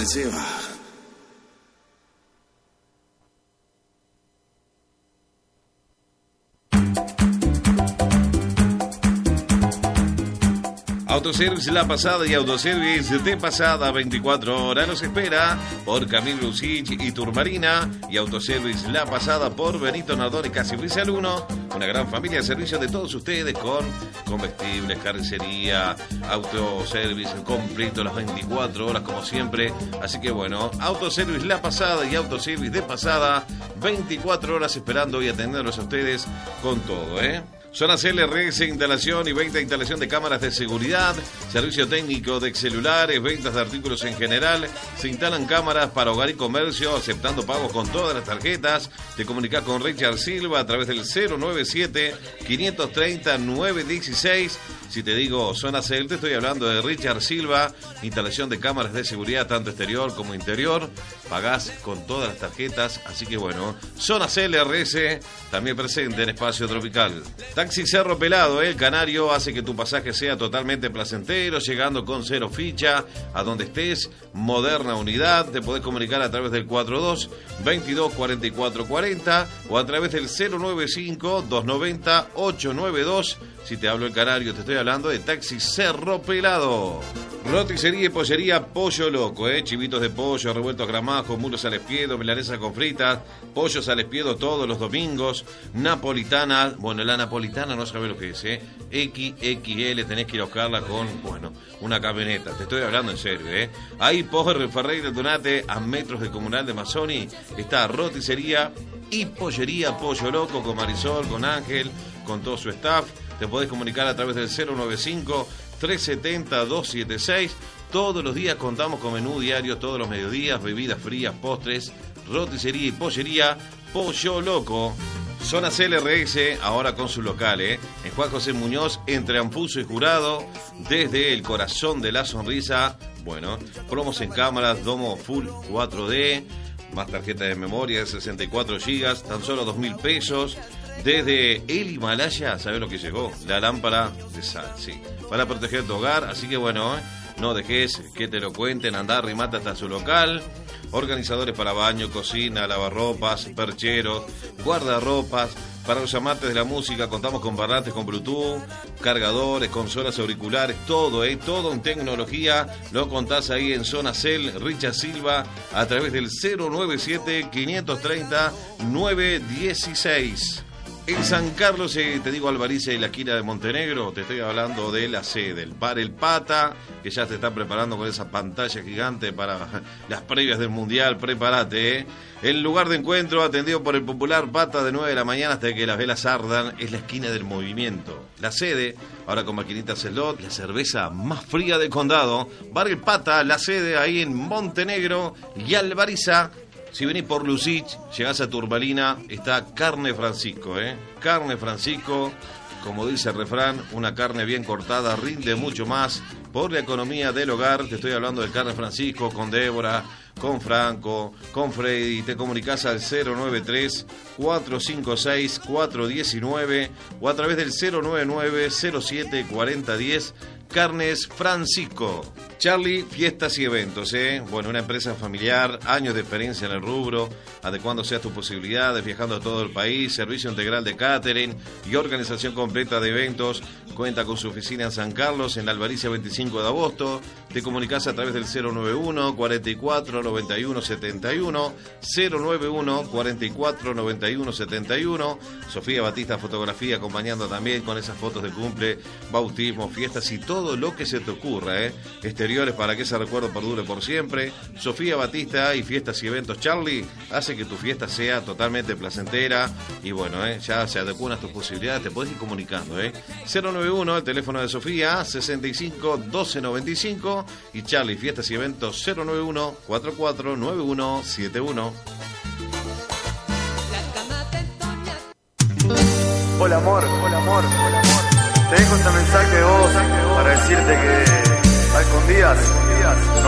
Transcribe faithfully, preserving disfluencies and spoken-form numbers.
se va. Autoservice La Pasada y Autoservice de Pasada veinticuatro horas nos espera por Camilo Lucich y Turmarina y Autoservice La Pasada por Benito Nardone Casi Oficial uno. Una gran familia de servicio de todos ustedes con comestibles, carnicería, autoservice completo las veinticuatro horas como siempre. Así que bueno, Autoservice La Pasada y Autoservice de Pasada veinticuatro horas esperando y atenderlos a ustedes con todo, ¿eh? Zona C L R S, instalación y venta de instalación de cámaras de seguridad, servicio técnico de celulares, ventas de artículos en general. Se instalan cámaras para hogar y comercio, aceptando pagos con todas las tarjetas. Te comunicas con Richard Silva a través del cero nueve siete, quinientos treinta, nueve dieciséis. Si te digo Zona C L, te estoy hablando de Richard Silva, instalación de cámaras de seguridad tanto exterior como interior. Pagás con todas las tarjetas, así que bueno, Zona C L R S, también presente en Espacio Tropical. Taxi Cerro Pelado, el Canario, hace que tu pasaje sea totalmente placentero, llegando con cero ficha a donde estés. Moderna unidad, te podés comunicar a través del cuarenta y dos, veintidós, cuarenta y cuatro cuarenta o a través del cero nueve cinco, doscientos noventa, ochocientos noventa y dos. Si te hablo el Canario, te estoy hablando de Taxi Cerro Pelado. Roticería y pollería Pollo Loco, ¿eh? Chivitos de pollo, revueltos gramajos, mulos al espiedo, milanesa con fritas, pollos al espiedo todos los domingos, napolitana, bueno, la napolitana no sabés lo que es, ¿eh? equis equis ele, tenés que ir a buscarla con, bueno, una camioneta, te estoy hablando en serio, ¿eh? Ahí por Ferreira Donate, a metros de Comunal de Mazzoni, está roticería y pollería Pollo Loco con Marisol, con Ángel, con todo su staff. Te podés comunicar a través del cero nueve cinco, trescientos setenta, doscientos setenta y seis. Todos los días contamos con menú diario, todos los mediodías, bebidas frías, postres, roticería y pollería Pollo Loco. Zona C L R S, ahora con su local, ¿eh? En Juan José Muñoz, entre Ampuso y Jurado, desde el corazón de la sonrisa. Bueno, promos en cámaras, domo full cuatro D, más tarjeta de memoria de sesenta y cuatro gigas, tan solo dos mil pesos. Desde el Himalaya, ¿sabes lo que llegó? La lámpara de sal, sí, para proteger tu hogar. Así que bueno, ¿eh? No dejes que te lo cuenten, andar, rimata hasta su local. Organizadores para baño, cocina, lavarropas, percheros, guardarropas. Para los amantes de la música, contamos con parlantes con Bluetooth, cargadores, consolas auriculares, todo, ¿eh? Todo en tecnología. Lo contás ahí en Zona Cel, Richard Silva, a través del cero nueve siete, quinientos treinta, nueve dieciséis. En San Carlos, eh, te digo Alvaricia y la esquina de Montenegro, te estoy hablando de la sede del Bar El Pata, que ya te está preparando con esa pantalla gigante para las previas del Mundial. Prepárate, ¿eh? El lugar de encuentro, atendido por el popular Pata, de nueve de la mañana hasta que las velas ardan, es la esquina del movimiento. La sede, ahora con maquinitas slot, la cerveza más fría del condado. Bar El Pata, la sede ahí en Montenegro y Alvariza. Si venís por Lucich, llegás a Turmalina, está Carne Francisco, ¿eh? Carne Francisco, como dice el refrán, una carne bien cortada rinde mucho más por la economía del hogar. Te estoy hablando de Carne Francisco con Débora, con Franco, con Freddy. Te comunicás al cero nueve tres, cuatro cinco seis, cuatro uno nueve o a través del cero nueve nueve, cero siete, cuarenta diez. Carnes Francisco. Charlie, fiestas y eventos, ¿eh? Bueno, una empresa familiar, años de experiencia en el rubro, adecuándose a tus posibilidades, viajando a todo el país, servicio integral de catering y organización completa de eventos. Cuenta con su oficina en San Carlos, en la Alvaricia veinticinco de agosto. Te comunicas a través del cero nueve uno, cuarenta y cuatro, noventa y uno, setenta y uno, cero nueve uno, cuarenta y cuatro, noventa y uno, setenta y uno. Sofía Batista Fotografía, acompañando también con esas fotos de cumple, bautismo, fiestas y todo lo que se te ocurra, ¿eh? Exteriores para que ese recuerdo perdure por siempre. Sofía Batista y Fiestas y Eventos Charlie hace que tu fiesta sea totalmente placentera y bueno, ¿eh? Ya se adecuan a tus posibilidades, te podés ir comunicando, ¿eh? cero nueve uno, el teléfono de Sofía, sesenta y cinco, doce noventa y cinco y Charlie Fiestas y Eventos cero nueve uno, cuarenta y cuatro, noventa y uno setenta y uno. Hola amor, hola amor, hola amor. Te dejo este mensaje de voz para decirte que al con días